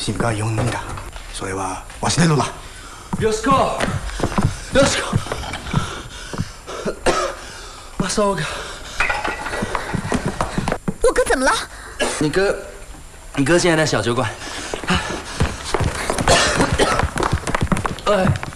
心が読んだ。それはわしでのだ。 よしこ，よしこ，马上我哥， 我哥怎么了？ 你哥现在在小酒馆。哎。